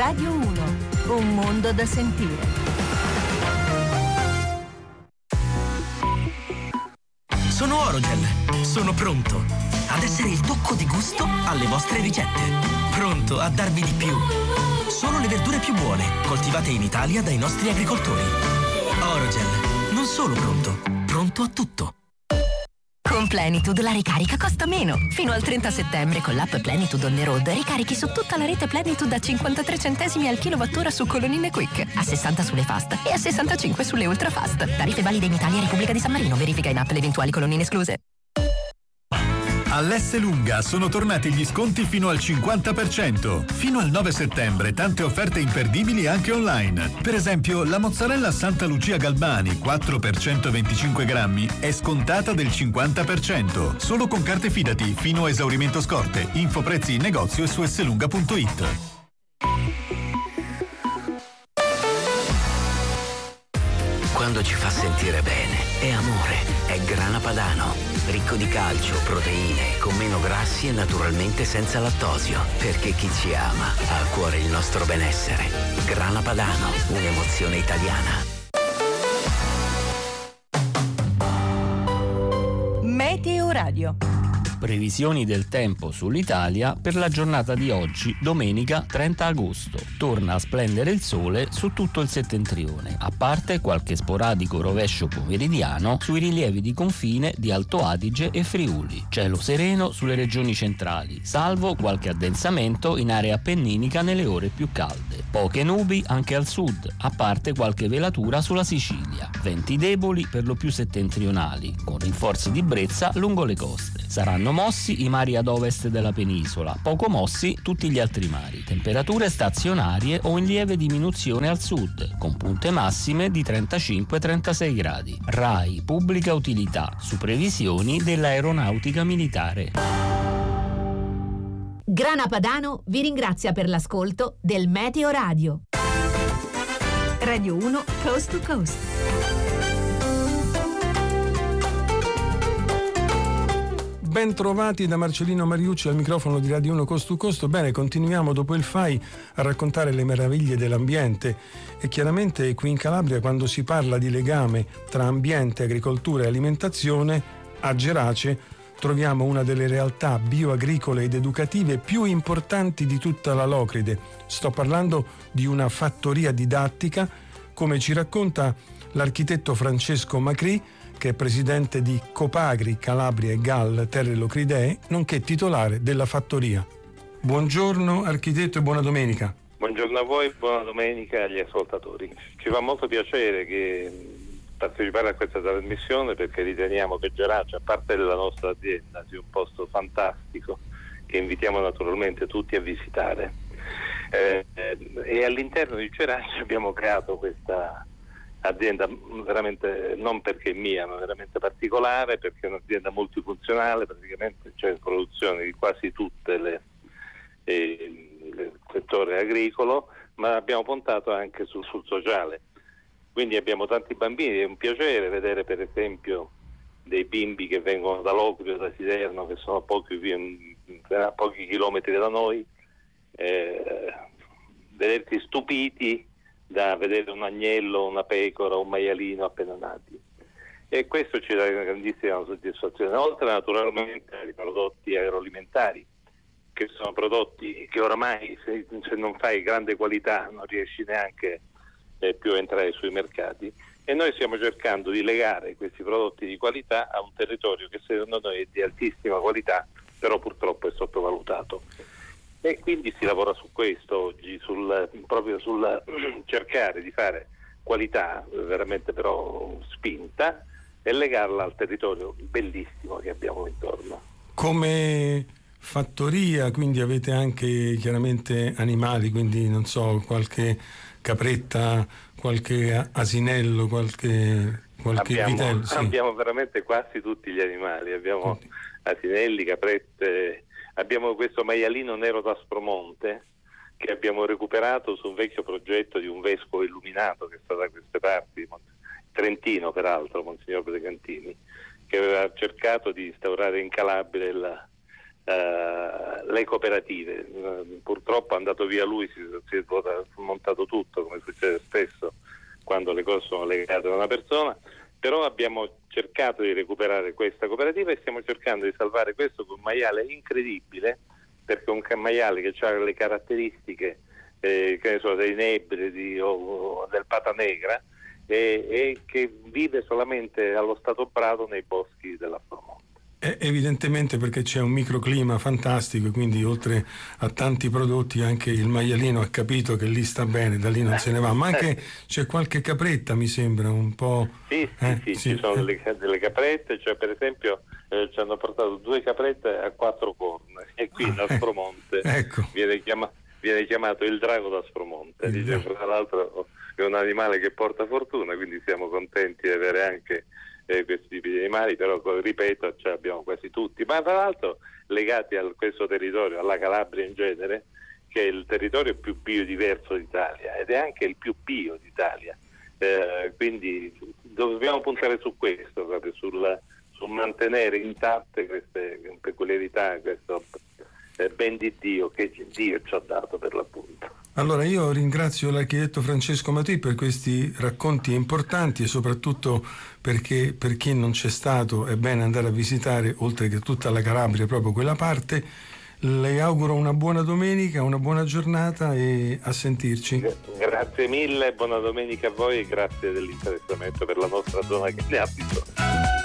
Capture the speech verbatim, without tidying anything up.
Radio uno, un mondo da sentire. Sono Orogel, sono pronto ad essere il tocco di gusto alle vostre ricette. Pronto a darvi di più. Solo le verdure più buone, coltivate in Italia dai nostri agricoltori. Orogel, non solo pronto, pronto a tutto. Con Plenitude la ricarica costa meno. Fino al trenta settembre con l'app Plenitude on the road ricarichi su tutta la rete Plenitude a cinquantatré centesimi al kilowattora su colonnine Quick, a sessanta sulle fast e a sessantacinque sulle ultra fast. Tariffe valide in Italia e Repubblica di San Marino. Verifica in app le eventuali colonnine escluse. All'S Lunga sono tornati gli sconti fino al cinquanta per cento. Fino al nove settembre tante offerte imperdibili anche online. Per esempio, la mozzarella Santa Lucia Galbani quattro per centoventicinque grammi è scontata del cinquanta per cento. Solo con carte Fidati fino a esaurimento scorte. Info prezzi in negozio e su esselunga punto it. Quando ci fa sentire bene, è amore, è Grana Padano. Ricco di calcio, proteine, con meno grassi e naturalmente senza lattosio. Perché chi ci ama ha a cuore il nostro benessere. Grana Padano, un'emozione italiana. Meteo Radio. Previsioni del tempo sull'Italia per la giornata di oggi, domenica trenta agosto. Torna a splendere il sole su tutto il settentrione, a parte qualche sporadico rovescio pomeridiano sui rilievi di confine di Alto Adige e Friuli. Cielo sereno sulle regioni centrali, salvo qualche addensamento in area appenninica nelle ore più calde. Poche nubi anche al sud, a parte qualche velatura sulla Sicilia. Venti deboli per lo più settentrionali, con rinforzi di brezza lungo le coste. Saranno mossi i mari ad ovest della penisola, poco mossi tutti gli altri mari. Temperature stazionarie o in lieve diminuzione al sud, con punte massime di trentacinque trentasei gradi. RAI Pubblica Utilità, su previsioni dell'Aeronautica Militare. Grana Padano vi ringrazia per l'ascolto del Meteo Radio. Radio uno Coast to Coast. Ben trovati da Marcellino Mariucci al microfono di Radio uno Coast to Coast. Bene, continuiamo dopo il F A I a raccontare le meraviglie dell'ambiente e chiaramente qui in Calabria, quando si parla di legame tra ambiente, agricoltura e alimentazione, a Gerace troviamo una delle realtà bioagricole ed educative più importanti di tutta la Locride. Sto parlando di una fattoria didattica, come ci racconta l'architetto Francesco Macri, che è presidente di Copagri Calabria e Gal Terre Locridee, nonché titolare della fattoria. Buongiorno architetto e buona domenica. Buongiorno a voi, buona domenica agli ascoltatori. Ci fa molto piacere che partecipare a questa trasmissione, perché riteniamo che Gerace, a parte la nostra azienda, sia un posto fantastico che invitiamo naturalmente tutti a visitare. Eh, e all'interno di Gerace abbiamo creato questa azienda veramente, non perché è mia, ma veramente particolare, perché è un'azienda multifunzionale, praticamente c'è produzione di quasi tutte le, eh, il settore agricolo, ma abbiamo puntato anche sul, sul sociale. Quindi abbiamo tanti bambini, è un piacere vedere per esempio dei bimbi che vengono da Locride, da Siderno, che sono a pochi, a pochi chilometri da noi, eh, vederti stupiti da vedere un agnello, una pecora, un maialino appena nati, e questo ci dà una grandissima soddisfazione, oltre naturalmente ai prodotti agroalimentari, che sono prodotti che oramai se, se non fai grande qualità non riesci neanche eh, più a entrare sui mercati, e noi stiamo cercando di legare questi prodotti di qualità a un territorio che secondo noi è di altissima qualità, però purtroppo è sottovalutato. E quindi si lavora su questo oggi, sul, proprio sul cercare di fare qualità veramente però spinta e legarla al territorio bellissimo che abbiamo intorno. Come fattoria quindi avete anche chiaramente animali, quindi non so, qualche capretta, qualche asinello, qualche, qualche abbiamo, vitello? Sì. Abbiamo veramente quasi tutti gli animali, abbiamo tutti. Asinelli, caprette. Abbiamo questo maialino nero d'Aspromonte che abbiamo recuperato su un vecchio progetto di un vescovo illuminato che sta da queste parti, trentino peraltro, Monsignor Predicantini, che aveva cercato di instaurare in Calabria la, uh, le cooperative. Uh, purtroppo è andato via lui, si, si è montato tutto, come succede spesso quando le cose sono legate a una persona, però abbiamo cercato di recuperare questa cooperativa e stiamo cercando di salvare questo con un maiale incredibile, perché un maiale che ha le caratteristiche eh, che ne so, dei nebridi o, o del pata negra e, e che vive solamente allo Stato Brado nei boschi dell'Aspromonte. Eh, evidentemente perché c'è un microclima fantastico e quindi oltre a tanti prodotti anche il maialino ha capito che lì sta bene, da lì non se ne va, ma anche c'è qualche capretta, mi sembra un po'. Sì, sì, eh, sì, sì, ci sono eh. delle, delle caprette, cioè per esempio eh, ci hanno portato due caprette a quattro corna e qui in Aspromonte eh, ecco. viene, chiama, viene chiamato il drago d'Aspromonte, dice, tra l'altro è un animale che porta fortuna, quindi siamo contenti di avere anche eh, questi tipi di animali, però ripeto, cioè, abbiamo quasi tutti, ma tra l'altro legati a questo territorio, alla Calabria in genere, che è il territorio più biodiverso d'Italia ed è anche il più bio d'Italia, eh, quindi dobbiamo puntare su questo, proprio sul, sul mantenere intatte queste peculiarità, questo eh, ben di Dio che Dio ci ha dato per l'appunto. Allora io ringrazio l'architetto Francesco Matì per questi racconti importanti e soprattutto perché per chi non c'è stato è bene andare a visitare, oltre che tutta la Calabria, proprio quella parte. Le auguro una buona domenica, una buona giornata e a sentirci. Grazie mille, buona domenica a voi e grazie dell'interessamento per la nostra zona che ne ha bisogno.